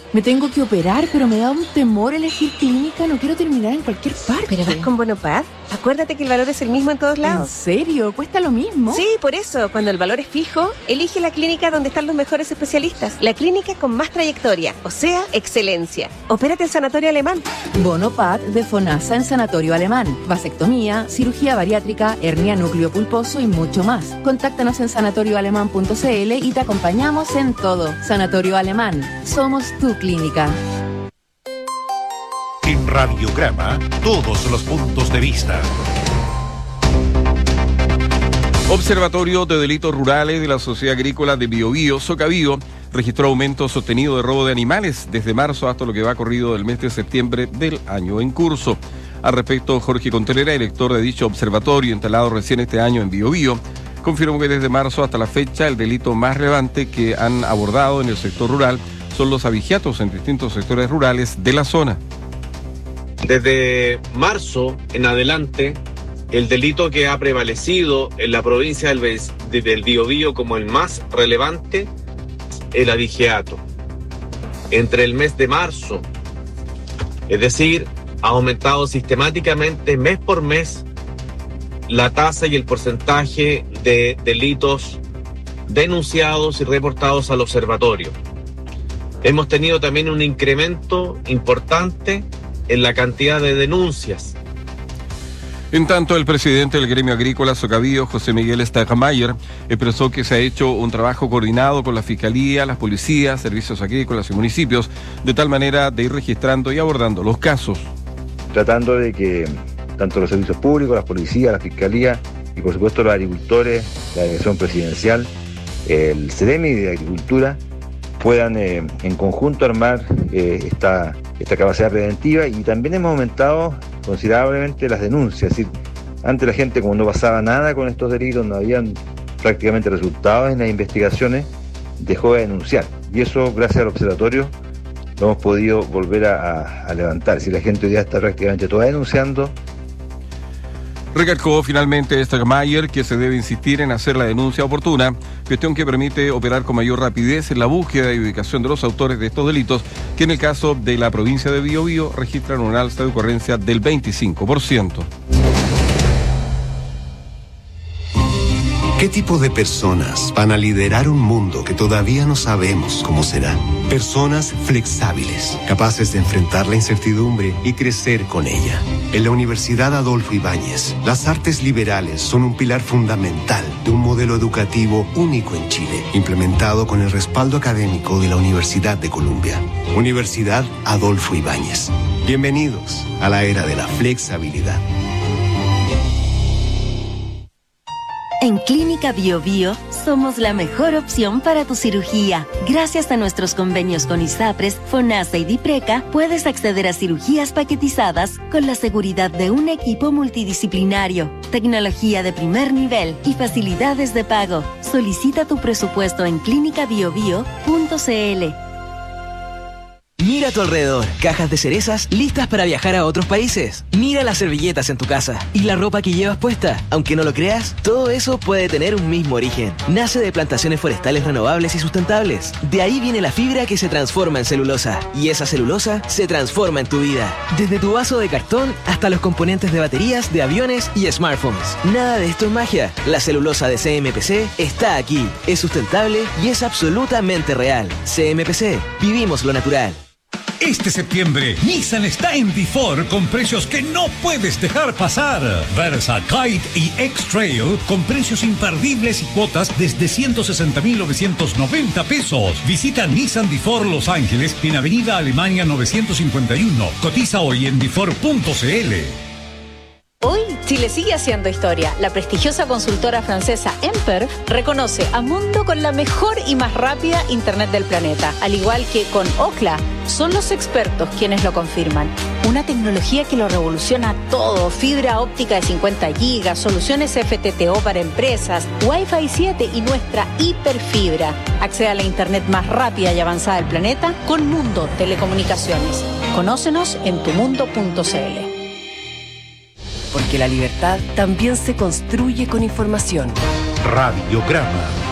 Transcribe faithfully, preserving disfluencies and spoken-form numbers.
Me tengo que operar, pero me da un temor elegir clínica. No quiero terminar en cualquier parte. ¿Pero vas con Bonopad? Acuérdate que el valor es el mismo en todos lados. ¿En serio? ¿Cuesta lo mismo? Sí, por eso. Cuando el valor es fijo, elige la clínica donde están los mejores especialistas. La clínica con más trayectoria, o sea, excelencia. Opérate en Sanatorio Alemán. Bonopad de FONASA en Sanatorio Alemán. Vasectomía, cirugía bariátrica, hernia núcleo pulposo y mucho más. Contáctanos en sanatorio alemán punto c l y te acompañamos en todo. Sanatorio Alemán. Somos tu clínica. En Radiograma, todos los puntos de vista. Observatorio de Delitos Rurales de la Sociedad Agrícola de Biobío, Socabío, registró aumento sostenido de robo de animales desde marzo hasta lo que va corrido del mes de septiembre del año en curso. Al respecto, Jorge Contelera, director de dicho observatorio instalado recién este año en Biobío, confirmó que desde marzo hasta la fecha el delito más relevante que han abordado en el sector rural son los abigeatos en distintos sectores rurales de la zona. Desde marzo en adelante, el delito que ha prevalecido en la provincia del, del Biobío como el más relevante, el abigeato. Entre el mes de marzo, es decir, ha aumentado sistemáticamente mes por mes la tasa y el porcentaje de delitos denunciados y reportados al observatorio. Hemos tenido también un incremento importante en la cantidad de denuncias. En tanto, el presidente del gremio agrícola Socabío, José Miguel Stegmayer, expresó que se ha hecho un trabajo coordinado con la Fiscalía, las policías, servicios agrícolas y municipios, de tal manera de ir registrando y abordando los casos. Tratando de que tanto los servicios públicos, las policías, la Fiscalía y por supuesto los agricultores, la Delegación Presidencial, el CEREMI de Agricultura, puedan eh, en conjunto armar eh, esta, esta capacidad preventiva, y también hemos aumentado considerablemente las denuncias. Es decir, antes la gente, como no pasaba nada con estos delitos, no habían prácticamente resultados en las investigaciones, dejó de denunciar, y eso gracias al observatorio lo hemos podido volver a, a, a levantar. Si la gente hoy día está prácticamente toda denunciando. Recalcó finalmente Stegmayer que se debe insistir en hacer la denuncia oportuna, cuestión que permite operar con mayor rapidez en la búsqueda y ubicación de los autores de estos delitos, que en el caso de la provincia de Biobío registran un alza de ocurrencia del veinticinco por ciento. ¿Qué tipo de personas van a liderar un mundo que todavía no sabemos cómo será? Personas flexibles, capaces de enfrentar la incertidumbre y crecer con ella. En la Universidad Adolfo Ibáñez, las artes liberales son un pilar fundamental de un modelo educativo único en Chile, implementado con el respaldo académico de la Universidad de Columbia. Universidad Adolfo Ibáñez. Bienvenidos a la era de la flexibilidad. En Clínica Biobío somos la mejor opción para tu cirugía. Gracias a nuestros convenios con ISAPRES, FONASA y DIPRECA, puedes acceder a cirugías paquetizadas con la seguridad de un equipo multidisciplinario, tecnología de primer nivel y facilidades de pago. Solicita tu presupuesto en clínica biobío punto c l. Mira a tu alrededor, cajas de cerezas listas para viajar a otros países. Mira las servilletas en tu casa y la ropa que llevas puesta. Aunque no lo creas, todo eso puede tener un mismo origen. Nace de plantaciones forestales renovables y sustentables. De ahí viene la fibra que se transforma en celulosa. Y esa celulosa se transforma en tu vida. Desde tu vaso de cartón hasta los componentes de baterías, de aviones y smartphones. Nada de esto es magia. La celulosa de C M P C está aquí. Es sustentable y es absolutamente real. C M P C. Vivimos lo natural. Este septiembre, Nissan está en Difor con precios que no puedes dejar pasar. Versa, Kite y X-Trail con precios imperdibles y cuotas desde ciento sesenta mil novecientos noventa pesos. Visita Nissan Difor Los Ángeles en Avenida Alemania novecientos cincuenta y uno. Cotiza hoy en difor punto c l. Hoy, Chile sigue haciendo historia. La prestigiosa consultora francesa Emper reconoce a Mundo con la mejor y más rápida Internet del planeta. Al igual que con Ookla, son los expertos quienes lo confirman. Una tecnología que lo revoluciona todo. Fibra óptica de cincuenta gigas, soluciones F T T O para empresas, Wi-Fi siete y nuestra hiperfibra. Accede a la Internet más rápida y avanzada del planeta con Mundo Telecomunicaciones. Conócenos en tu mundo punto c l. Porque la libertad también se construye con información. Radiograma.